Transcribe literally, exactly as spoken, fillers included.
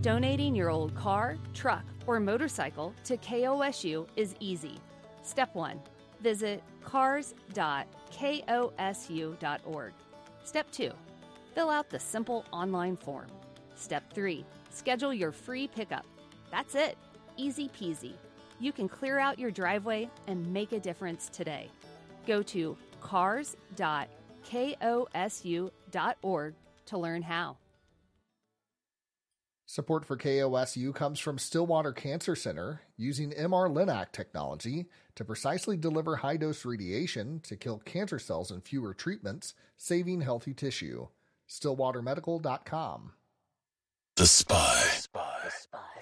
Donating your old car, truck, or motorcycle to K O S U is easy. Step one. Visit cars dot kosu dot org. Step two. Fill out the simple online form. Step three. Schedule your free pickup. That's it. Easy peasy. You can clear out your driveway and make a difference today. Go to cars dot kosu dot org to learn how. Support for K O S U comes from Stillwater Cancer Center, using M R Linac technology to precisely deliver high-dose radiation to kill cancer cells in fewer treatments, saving healthy tissue. stillwater medical dot com. The Spy. The Spy. The Spy.